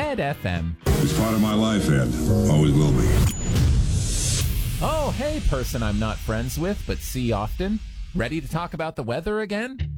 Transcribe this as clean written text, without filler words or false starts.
Ed FM. It's part of my life, Ed. Always will be. Oh, hey, person I'm not friends with but see often. Ready to talk about the weather again?